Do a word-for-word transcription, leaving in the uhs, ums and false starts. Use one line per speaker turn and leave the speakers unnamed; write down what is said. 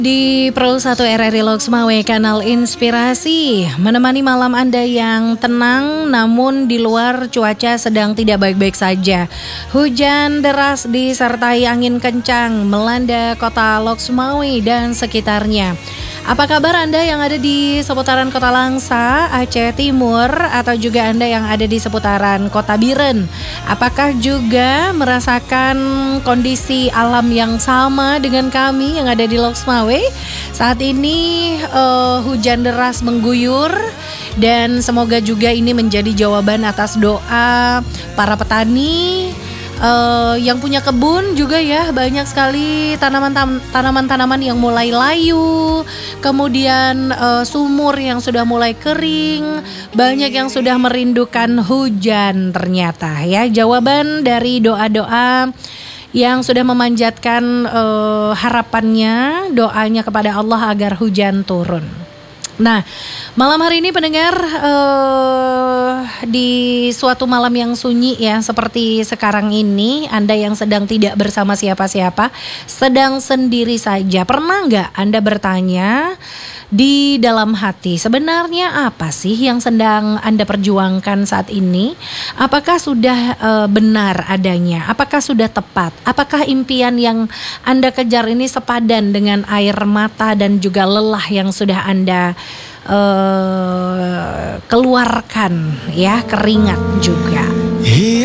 Di Pro satu R R I Loksmawe, kanal inspirasi, menemani malam Anda yang tenang, namun di luar cuaca sedang tidak baik-baik saja. Hujan deras disertai angin kencang melanda kota Loksmawe dan sekitarnya. Apa kabar Anda yang ada di seputaran Kota Langsa, Aceh Timur, atau juga Anda yang ada di seputaran Kota Biren? Apakah juga merasakan kondisi alam yang sama dengan kami yang ada di Loksmawe? Saat ini uh, hujan deras mengguyur, dan semoga juga ini menjadi jawaban atas doa para petani Uh, yang punya kebun juga ya. Banyak sekali tanaman-tanaman yang mulai layu, kemudian uh, sumur yang sudah mulai kering, banyak yang sudah merindukan hujan ternyata ya. Jawaban dari doa-doa yang sudah memanjatkan uh, harapannya, doanya kepada Allah agar hujan turun. Nah, malam hari ini pendengar, uh, di suatu malam yang sunyi ya, seperti sekarang ini, Anda yang sedang tidak bersama siapa-siapa, sedang sendiri saja. Pernah nggak Anda bertanya di dalam hati, sebenarnya apa sih yang sedang Anda perjuangkan saat ini? Apakah sudah uh, benar adanya? Apakah sudah tepat? Apakah impian yang Anda kejar ini sepadan dengan air mata dan juga lelah yang sudah Anda uh, keluarkan ya, keringat juga?